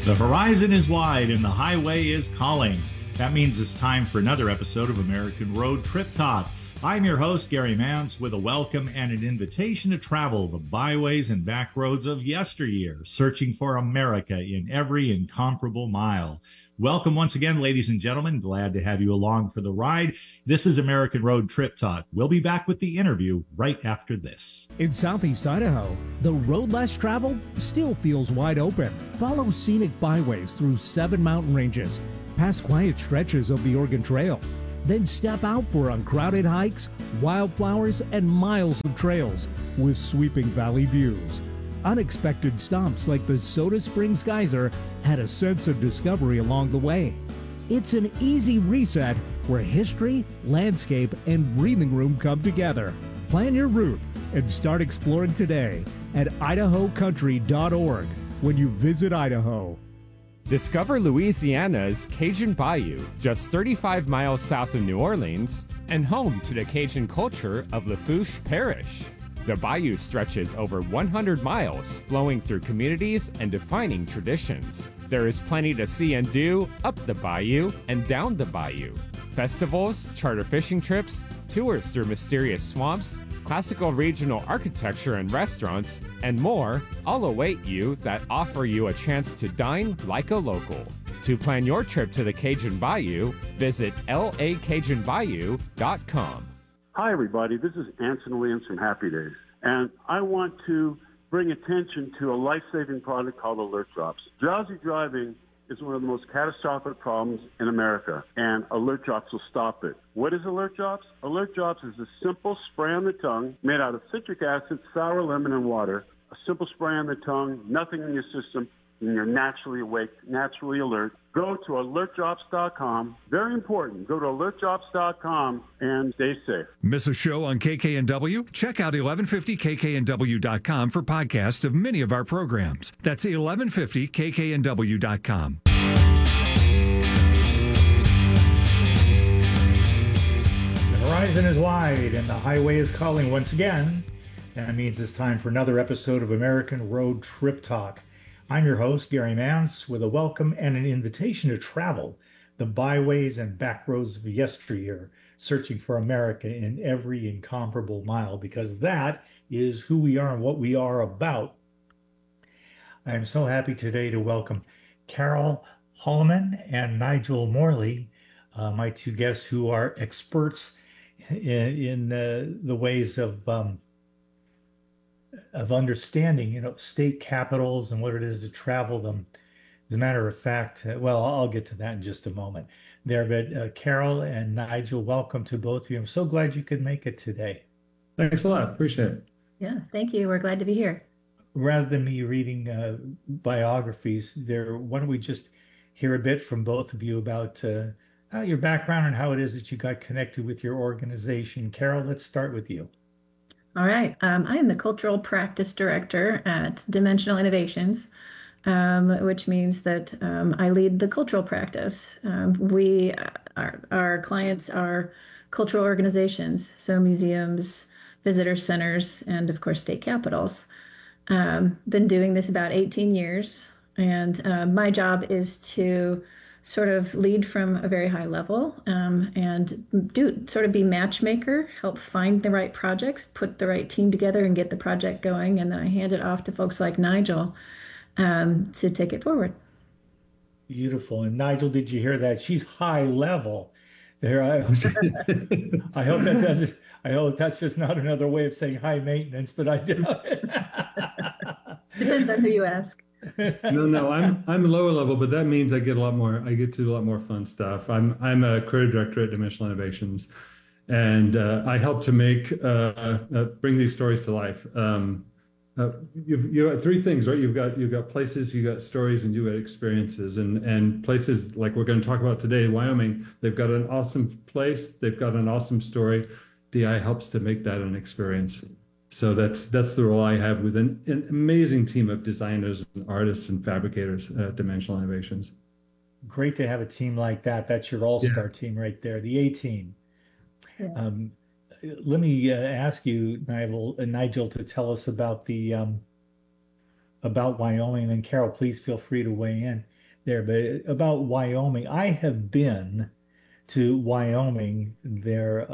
The horizon is wide and the highway is calling. That means it's time for another episode of American Road Trip Talk. I'm your host, Gary Mance, with a welcome and an invitation to travel the byways and back roads of yesteryear, searching for America in every incomparable mile. Welcome once again, ladies and gentlemen. Glad to have you along for the ride. This is American Road Trip Talk. We'll be back with the interview right after this. In southeast Idaho, the road less traveled still feels wide open. Follow scenic byways through 7 mountain ranges, past quiet stretches of the Oregon Trail. Then step out for uncrowded hikes, wildflowers, and miles of trails with sweeping valley views. Unexpected stops like the Soda Springs Geyser add a sense of discovery along the way. It's an easy reset where history, landscape, and breathing room come together. Plan your route and start exploring today at idahocountry.org when you visit Idaho. Discover Louisiana's Cajun Bayou, just 35 miles south of New Orleans, and home to the Cajun culture of Lafourche Parish. The bayou stretches over 100 miles, flowing through communities and defining traditions. There is plenty to see and do up the bayou and down the bayou. Festivals, charter fishing trips, tours through mysterious swamps, classical regional architecture and restaurants, and more all await you that offer you a chance to dine like a local. To plan your trip to the Cajun Bayou, visit lacajunbayou.com. Hi, everybody. This is Anson Williams from Happy Days, and I want to bring attention to a life-saving product called Alert Drops. Drowsy driving is one of the most catastrophic problems in America, and Alert Drops will stop it. What is Alert Drops? Alert Drops is a simple spray on the tongue made out of citric acid, sour lemon, and water. A simple spray on the tongue, nothing in your system, and you're naturally awake, naturally alert. Go to alertdrops.com. Very important. Go to alertdrops.com and stay safe. Miss a show on KKNW? Check out 1150kknw.com for podcasts of many of our programs. That's 1150kknw.com. The horizon is wide and the highway is calling once again. That means it's time for another episode of American Road Trip Talk. I'm your host, Gary Mance, with a welcome and an invitation to travel the byways and back roads of yesteryear, searching for America in every incomparable mile, because that is who we are and what we are about. I am so happy today to welcome Carol Holloman and Nigel Morley, my two guests who are experts in the ways of understanding, state capitals and what it is to travel them. As a matter of fact, well, I'll get to that in just a moment. But Carol and Nigel, welcome to both of you. I'm so glad you could make it today. Thanks a lot. Appreciate it. Yeah, thank you. We're glad to be here. Rather than me reading biographies, why don't we just hear a bit from both of you about your background and how it is that you got connected with your organization. Carol, let's start with you. All right. I am the Cultural Practice Director at Dimensional Innovations, which means that I lead the cultural practice. Our clients are cultural organizations, so museums, visitor centers, and of course, state capitals. Been doing this about 18 years, and my job is to sort of lead from a very high level and be matchmaker, help find the right projects, put the right team together and get the project going. And then I hand it off to folks like Nigel to take it forward. Beautiful. And Nigel, did you hear that? She's high level there. I hope that's just not another way of saying high maintenance, but I doubt it. Depends on who you ask. No, I'm lower level, but that means I get to do a lot more fun stuff. I'm a creative director at Dimensional Innovations, and I help to bring these stories to life. You've got three things, right? You've got places, you've got stories, and you've got experiences. And places like we're going to talk about today, Wyoming, they've got an awesome place, they've got an awesome story. DI helps to make that an experience. So that's the role I have with an amazing team of designers and artists and fabricators at Dimensional Innovations. Great to have a team like that. That's your all-star team right there, the A team. Yeah. Let me ask you, Nigel, to tell us about about Wyoming, and then Carol, please feel free to weigh in. there. But about Wyoming, I have been to Wyoming there.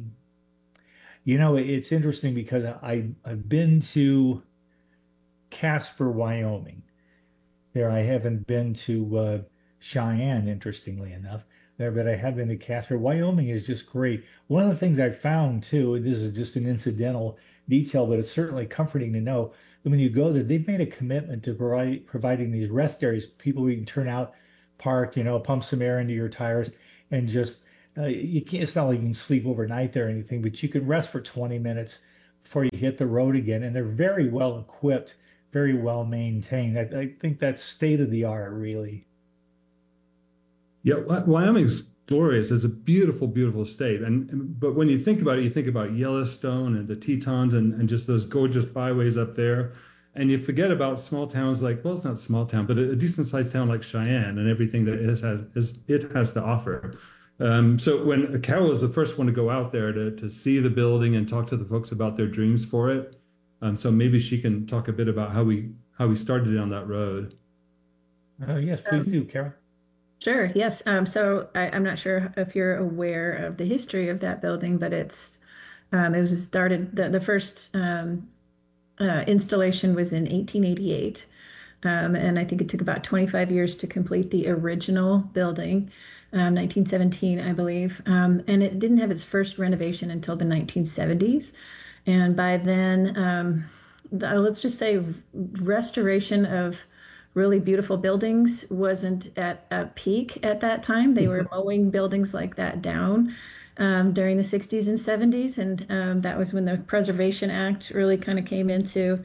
It's interesting because I've been to Casper, Wyoming. There, I haven't been to Cheyenne, interestingly enough. There, but I have been to Casper. Wyoming is just great. One of the things I found too, and this is just an incidental detail, but it's certainly comforting to know that when you go there, they've made a commitment to providing these rest areas, people who can turn out, park, pump some air into your tires, and just you can't. It's not like you can sleep overnight there or anything, but you can rest for 20 minutes before you hit the road again. And they're very well equipped, very well maintained. I think that's state of the art, really. Yeah, Wyoming's glorious. It's a beautiful, beautiful state. But when you think about it, you think about Yellowstone and the Tetons and just those gorgeous byways up there. And you forget about small towns like, well, it's not a small town, but a decent sized town like Cheyenne and everything that it has to offer. So when Carol is the first one to go out there to see the building and talk to the folks about their dreams for it. So maybe she can talk a bit about how we started down that road. Yes, please do, Carol. Sure. Yes. So I'm not sure if you're aware of the history of that building, but it was started, the first installation was in 1888. And I think it took about 25 years to complete the original building, 1917, I believe. And it didn't have its first renovation until the 1970s. And by then, let's just say restoration of really beautiful buildings wasn't at a peak at that time. They were mowing buildings like that down during the 60s and 70s. And that was when the Preservation Act really kind of came into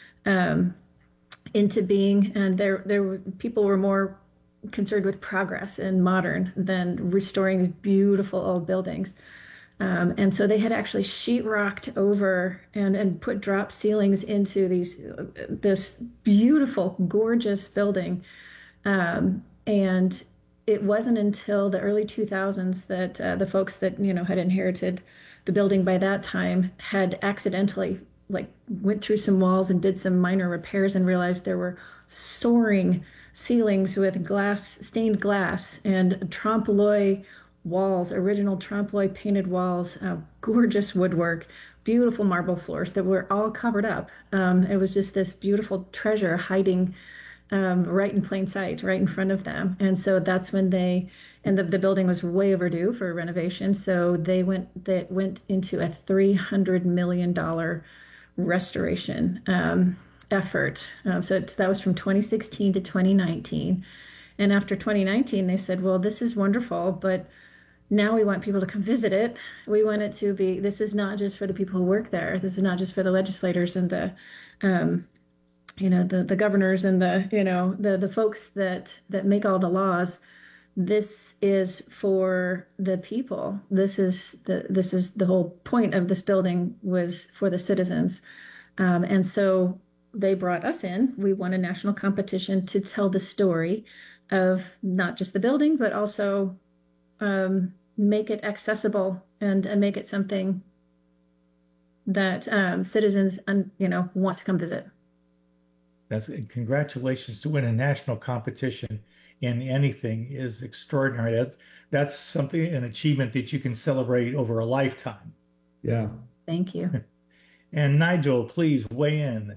being. And people were more concerned with progress and modern than restoring these beautiful old buildings. And so they had actually sheetrocked over and put drop ceilings into this beautiful, gorgeous building. And it wasn't until the early 2000s that the folks that, had inherited the building by that time had accidentally went through some walls and did some minor repairs and realized there were soaring ceilings with stained glass and trompe l'oeil walls, original trompe l'oeil painted walls, gorgeous woodwork, beautiful marble floors that were all covered up. It was just this beautiful treasure hiding right in plain sight, right in front of them. And so that's when the building was way overdue for renovation. So they went into a $300 million restoration effort. So that was from 2016 to 2019. And after 2019, they said, well, this is wonderful, but now we want people to come visit it. We want it to be, this is not just for the people who work there. This is not just for the legislators and the governors and the folks that make all the laws. This is for the people. This is the whole point of this building, was for the citizens. And so they brought us in. We won a national competition to tell the story of not just the building, but also make it accessible and make it something that citizens want to come visit. Congratulations. To win a national competition in anything is extraordinary. That's something, an achievement that you can celebrate over a lifetime. Yeah. Thank you. And Nigel, please weigh in.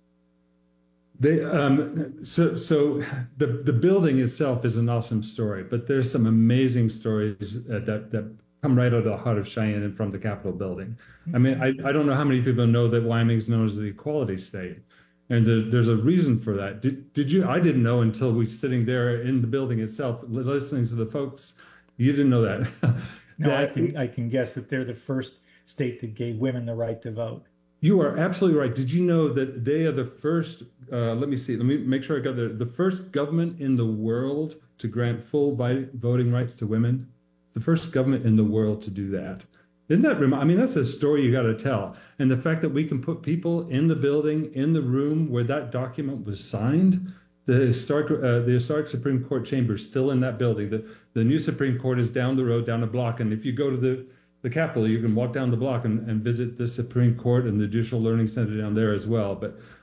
So the building itself is an awesome story, but there's some amazing stories that come right out of the heart of Cheyenne and from the Capitol building. I mean, I don't know how many people know that Wyoming is known as the Equality State, and there's a reason for that. Did you? I didn't know until we sitting there in the building itself, listening to the folks. You didn't know that. No, I can guess that they're the first state that gave women the right to vote. You are absolutely right. Did you know that they are the first, let me make sure I got the first government in the world to grant full voting rights to women? The first government in the world to do that. Isn't that, I mean, that's a story you got to tell. And the fact that we can put people in the building, in the room where that document was signed, the historic Supreme Court chamber is still in that building. The new Supreme Court is down the road, down a block. And if you go to the Capitol, you can walk down the block and visit the Supreme Court and the Judicial Learning Center down there as well. But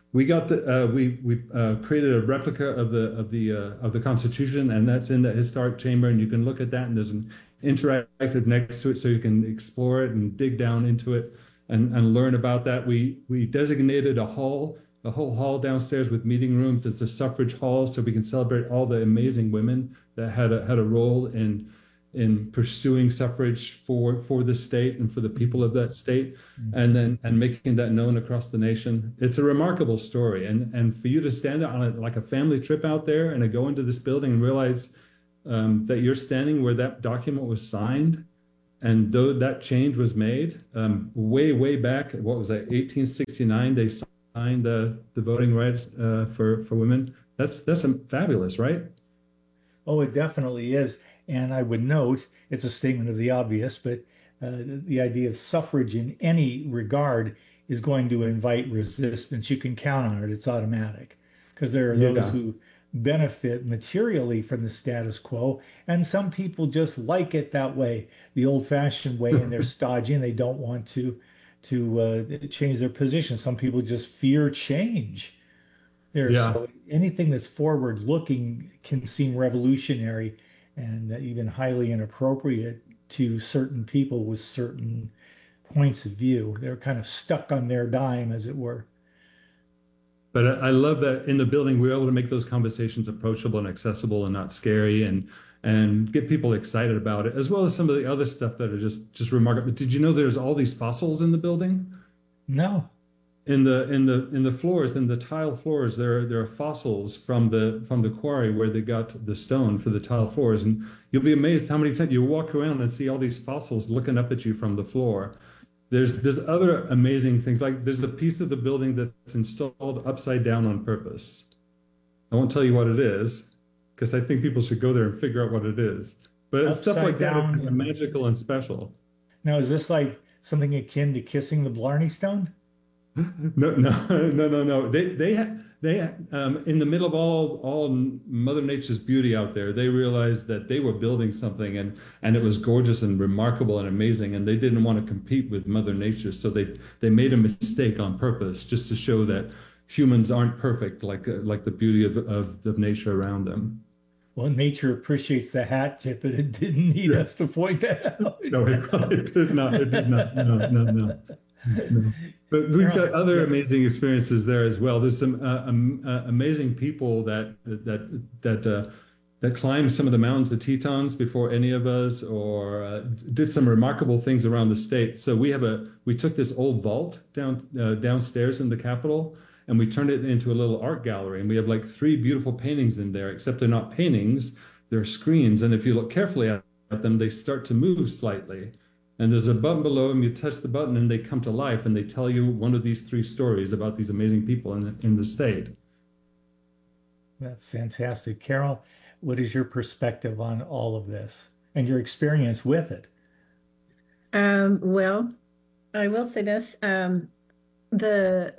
we got we created a replica of the Constitution, and that's in the historic chamber, and you can look at that, and there's an interactive next to it, so you can explore it and dig down into it and learn about that. We designated a whole hall downstairs with meeting rooms as a suffrage hall, so we can celebrate all the amazing women that had a role in pursuing suffrage for the state and for the people of that state, and making that known across the nation. It's a remarkable story, and for you to stand on like a family trip out there and to go into this building and realize that you're standing where that document was signed, and though that change was made way back, what was that, 1869, they signed the voting rights for women. That's fabulous, right? Oh, it definitely is. And I would note, it's a statement of the obvious, but the idea of suffrage in any regard is going to invite resistance. You can count on it. It's automatic, because there are those who benefit materially from the status quo, and some people just like it that way, the old-fashioned way, and they're stodgy and they don't want to change their position. Some people just fear change. So anything that's forward-looking can seem revolutionary and even highly inappropriate to certain people with certain points of view. They're kind of stuck on their dime, as it were. But I love that in the building, we were able to make those conversations approachable and accessible and not scary, and get people excited about it, as well as some of the other stuff that are just remarkable. Did you know there's all these fossils in the building? No. In the floors, in the tile floors, there are fossils from the quarry where they got the stone for the tile floors, and you'll be amazed how many times you walk around and see all these fossils looking up at you from the floor. There's other amazing things, like there's a piece of the building that's installed upside down on purpose. I won't tell you what it is, because I think people should go there and figure out what it is. But upside stuff like that is kind of magical and special. Now, is this like something akin to kissing the Blarney Stone? No. They in the middle of all Mother Nature's beauty out there, they realized that they were building something, and it was gorgeous and remarkable and amazing, and they didn't want to compete with Mother Nature, so they made a mistake on purpose, just to show that humans aren't perfect like the beauty of nature around them. Well, nature appreciates the hat tip, and it didn't need us to point that out. No, it did not. It did not. No. But we've got other amazing experiences there as well. There's some amazing people that climbed some of the mountains, the Tetons, before any of us, or did some remarkable things around the state. So we took this old vault downstairs in the Capitol, and we turned it into a little art gallery. And we have like 3 beautiful paintings in there, except they're not paintings, they're screens. And if you look carefully at them, they start to move slightly. And there's a button below them. You touch the button and they come to life, and they tell you one of these 3 stories about these amazing people in the state. That's fantastic. Carol, what is your perspective on all of this and your experience with it? Well, I will say this. The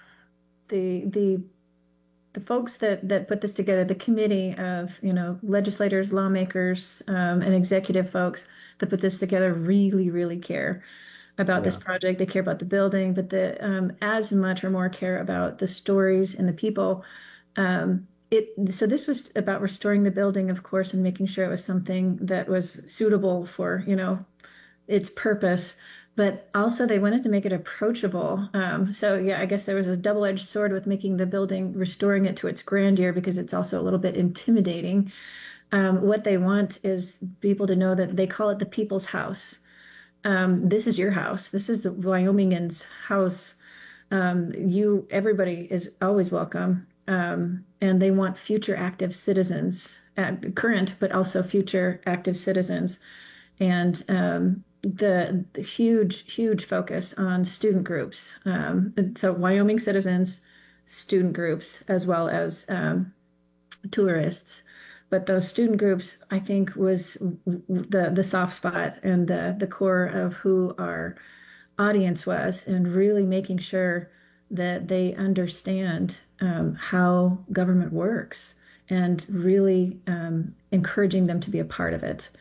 folks that put this together, the committee of, legislators, lawmakers, and executive folks that put this together really, really care about this project. They care about the building, but as much or more care about the stories and the people. So this was about restoring the building, of course, and making sure it was something that was suitable for, its purpose. But also they wanted to make it approachable. So yeah, I guess there was a double-edged sword with making the building, restoring it to its grandeur, because it's also a little bit intimidating. What they want is people to know that they call it the people's house. This is your house. This is the Wyomingans' house. Everybody is always welcome. And they want future active citizens, current, but also future active citizens. And the huge focus on student groups. So Wyoming citizens, student groups, as well as tourists. But those student groups, I think, was the soft spot and the core of who our audience was, and really making sure that they understand how government works, and really encouraging them to be a part of it.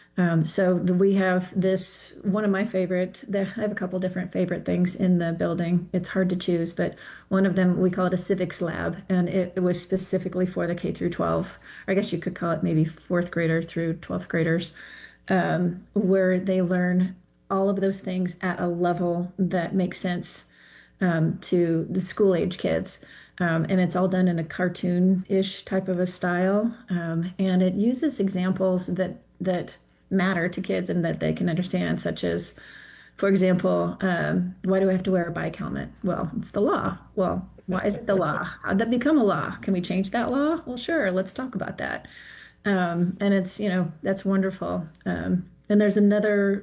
We have this, one of my favorite, I have a couple different favorite things in the building. It's hard to choose, but one of them, we call it a civics lab, and it was specifically for the K through 12, or I guess you could call it maybe fourth grader through 12th graders, where they learn all of those things at a level that makes sense to the school age kids. And it's all done in a cartoon-ish type of a style. And it uses examples that matter to kids and that they can understand, such as, for example, why do I have to wear a bike helmet? Well, it's the law. Well, why is it the law? How'd that become a law? Can we change that law? Well, sure, let's talk about that. And it's, that's wonderful. And there's another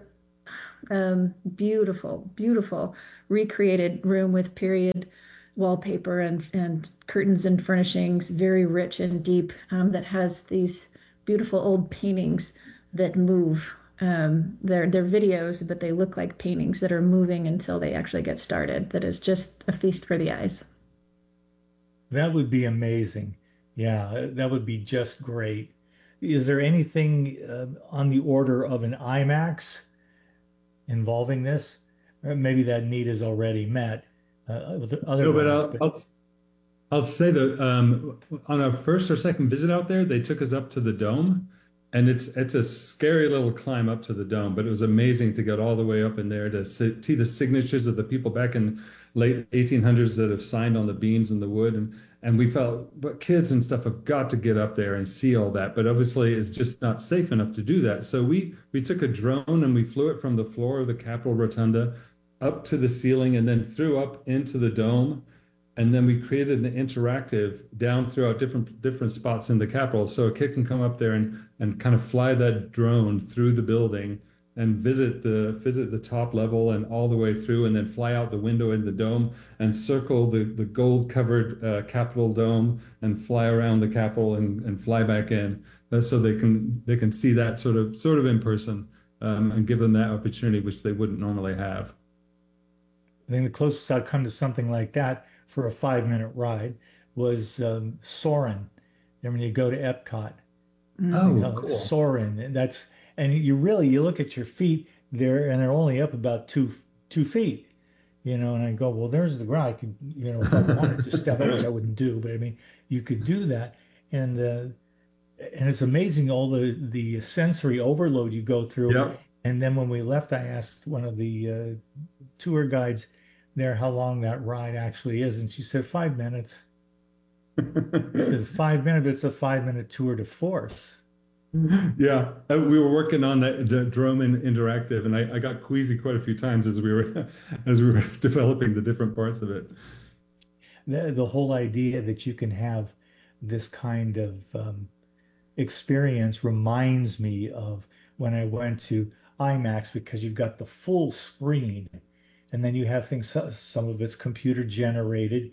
beautiful, beautiful recreated room with period wallpaper and curtains and furnishings, very rich and deep, that has these beautiful old paintings that move. They're videos, but they look like paintings that are moving until they actually get started. That is just a feast for the eyes. That would be amazing. Yeah, that would be just great. Is there anything on the order of an IMAX involving this? Or maybe that need is already met. No, but I'll say that on our first or second visit out there, they took us up to the dome, and it's a scary little climb up to the dome, but it was amazing to get all the way up in there to see the signatures of the people back in late 1800s that have signed on the beams and the wood, and we felt, but kids and stuff have got to get up there and see all that, but obviously it's just not safe enough to do that. So we took a drone and we flew it from the floor of the Capitol Rotunda up to the ceiling and then threw up into the dome. And then we created an interactive down throughout different spots in the Capitol. So a kid can come up there and kind of fly that drone through the building and visit the top level and all the way through, and then fly out the window in the dome and circle the gold covered Capitol dome and fly around the Capitol and fly back in. So they can see that sort of in person, and give them that opportunity, which they wouldn't normally have. I think the closest I've come to something like that for a 5-minute ride was Soarin'. And when you go to Epcot, Cool. Soarin', and you look at your feet there, and they're only up about 2 feet, and I go, well, there's the ground. I could, if I wanted to step out, which I wouldn't do, but I mean, you could do that, and it's amazing all the sensory overload you go through. Yep. And then when we left, I asked one of the tour guides there how long that ride actually is, and she said 5 minutes. I said 5 minutes. It's a 5-minute tour de force. Yeah, we were working on the drone interactive, and I got queasy quite a few times as we were developing the different parts of it. The whole idea that you can have this kind of experience reminds me of when I went to IMAX, because you've got the full screen, and then you have things. Some of it's computer generated.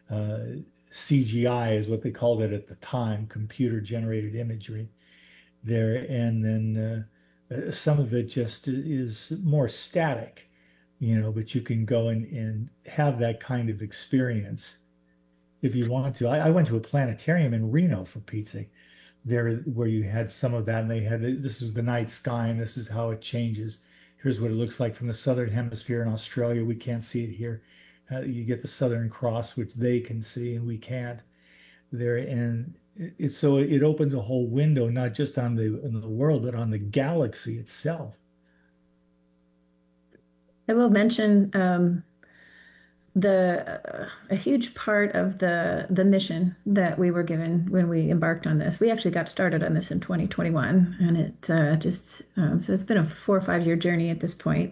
CGI is what they called it at the time, computer generated imagery there. And then some of it just is more static, but you can go and have that kind of experience if you want to. I went to a planetarium in Reno, for Pete's sake, there where you had some of that, and they had, this is the night sky and this is how it changes. Here's what it looks like from the southern hemisphere in Australia. We can't see it here. You get the Southern Cross, which they can see and we can't there. And it opens a whole window, not just on in the world, but on the galaxy itself. I will mention a huge part of the mission that we were given when we embarked on this. We actually got started on this in 2021, and it so it's been a 4 or 5 year journey at this point.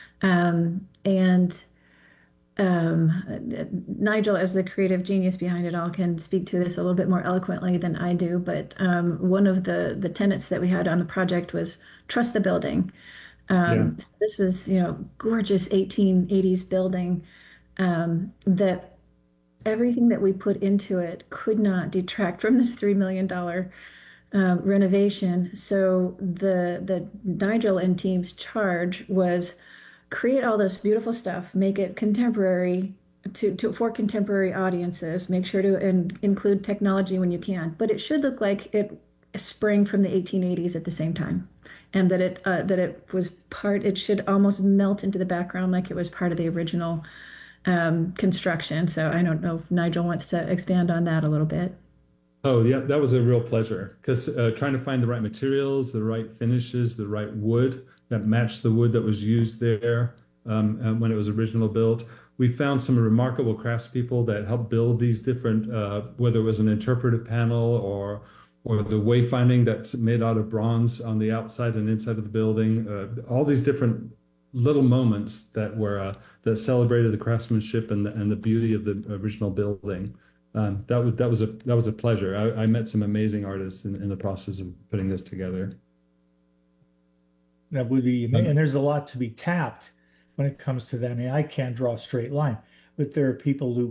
Nigel, as the creative genius behind it all, can speak to this a little bit more eloquently than I do. But one of the tenets that we had on the project was trust the building. So this was, gorgeous 1880s building that everything that we put into it could not detract from this $3 million renovation. So the Nigel and team's charge was create all this beautiful stuff, make it contemporary for contemporary audiences, make sure to include technology when you can, but it should look like it spring from the 1880s at the same time, and that it was part. It should almost melt into the background like it was part of the original construction. So I don't know if Nigel wants to expand on that a little bit. Oh, yeah, that was a real pleasure because trying to find the right materials, the right finishes, the right wood that matched the wood that was used there when it was originally built. We found some remarkable craftspeople that helped build these different, whether it was an interpretive panel or the wayfinding that's made out of bronze on the outside and inside of the building. All these different little moments that were that celebrated the craftsmanship and the beauty of the original building. That was a pleasure. I met some amazing artists in the process of putting this together. That would be, and there's a lot to be tapped when it comes to that. I mean, I can't draw a straight line, but there are people who